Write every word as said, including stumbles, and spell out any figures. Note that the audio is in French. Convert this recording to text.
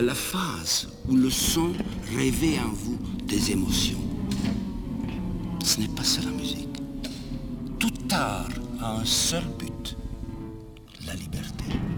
la phase où le son réveille en vous des émotions. Ce n'est pas ça la musique. Tout art a un seul but, la liberté.